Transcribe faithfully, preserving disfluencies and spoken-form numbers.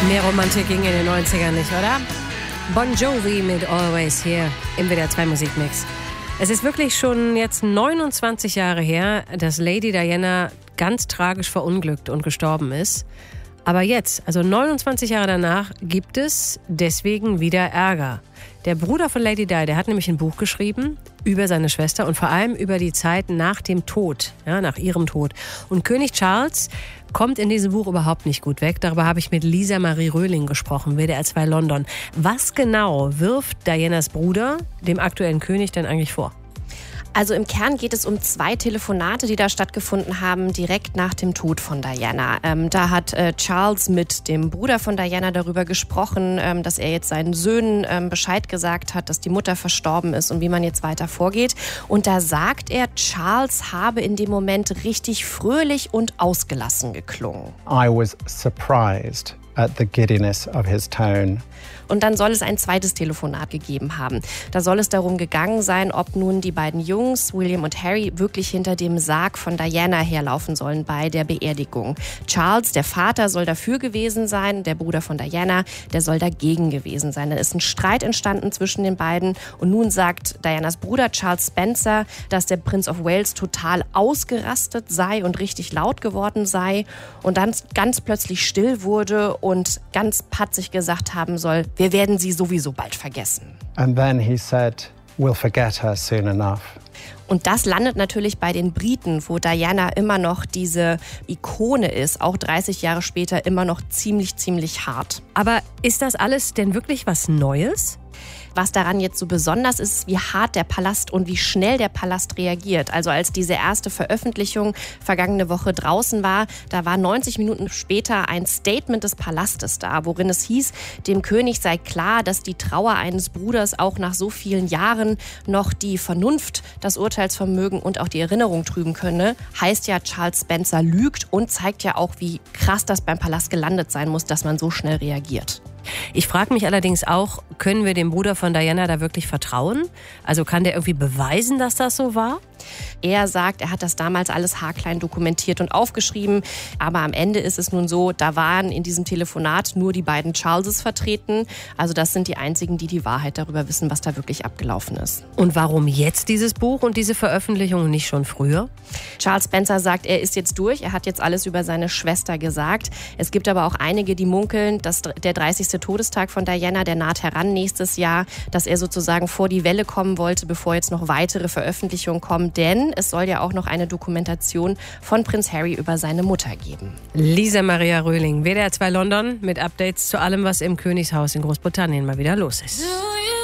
Mehr Romantik ging in den neunzigern nicht, oder? Bon Jovi mit Always hier im W D R zwei Musikmix. Es ist wirklich schon jetzt neunundzwanzig Jahre her, dass Lady Diana ganz tragisch verunglückt und gestorben ist. Aber jetzt, also neunundzwanzig Jahre danach, gibt es deswegen wieder Ärger. Der Bruder von Lady Di, der hat nämlich ein Buch geschrieben über seine Schwester und vor allem über die Zeit nach dem Tod, ja, nach ihrem Tod. Und König Charles kommt in diesem Buch überhaupt nicht gut weg. Darüber habe ich mit Lisa Marie Röhling gesprochen, W D R zwei London. Was genau wirft Dianas Bruder dem aktuellen König denn eigentlich vor? Also im Kern geht es um zwei Telefonate, die da stattgefunden haben, direkt nach dem Tod von Diana. Ähm, da hat äh, Charles mit dem Bruder von Diana darüber gesprochen, ähm, dass er jetzt seinen Söhnen ähm, Bescheid gesagt hat, dass die Mutter verstorben ist und wie man jetzt weiter vorgeht. Und da sagt er, Charles habe in dem Moment richtig fröhlich und ausgelassen geklungen. I was surprised at the giddiness of his tone. Und dann soll es ein zweites Telefonat gegeben haben. Da soll es darum gegangen sein, ob nun die beiden Jungs, William und Harry, wirklich hinter dem Sarg von Diana herlaufen sollen bei der Beerdigung. Charles, der Vater, soll dafür gewesen sein, der Bruder von Diana, der soll dagegen gewesen sein. Da ist ein Streit entstanden zwischen den beiden und nun sagt Dianas Bruder Charles Spencer, dass der Prince of Wales total ausgerastet sei und richtig laut geworden sei und dann ganz plötzlich still wurde und ganz patzig gesagt haben soll, wir werden sie sowieso bald vergessen. And then he said, we'll forget her soon enough. Und das landet natürlich bei den Briten, wo Diana immer noch diese Ikone ist, auch dreißig Jahre später immer noch ziemlich, ziemlich hart. Aber ist das alles denn wirklich was Neues? Was daran jetzt so besonders ist, ist, wie hart der Palast und wie schnell der Palast reagiert. Also als diese erste Veröffentlichung vergangene Woche draußen war, da war neunzig Minuten später ein Statement des Palastes da, worin es hieß, dem König sei klar, dass die Trauer eines Bruders auch nach so vielen Jahren noch die Vernunft, das Urteilsvermögen und auch die Erinnerung trüben könne. Heißt ja, Charles Spencer lügt und zeigt ja auch, wie krass das beim Palast gelandet sein muss, dass man so schnell reagiert. Ich frage mich allerdings auch, können wir dem Bruder von Diana da wirklich vertrauen? Also kann der irgendwie beweisen, dass das so war? Er sagt, er hat das damals alles haarklein dokumentiert und aufgeschrieben. Aber am Ende ist es nun so, da waren in diesem Telefonat nur die beiden Charleses vertreten. Also das sind die einzigen, die die Wahrheit darüber wissen, was da wirklich abgelaufen ist. Und warum jetzt dieses Buch und diese Veröffentlichung und nicht schon früher? Charles Spencer sagt, er ist jetzt durch. Er hat jetzt alles über seine Schwester gesagt. Es gibt aber auch einige, die munkeln, dass der dreißigste Todestag von Diana, der naht heran nächstes Jahr, dass er sozusagen vor die Welle kommen wollte, bevor jetzt noch weitere Veröffentlichungen kommen. Denn es soll ja auch noch eine Dokumentation von Prinz Harry über seine Mutter geben. Lisa Maria Röhling, W D R zwei London mit Updates zu allem, was im Königshaus in Großbritannien mal wieder los ist.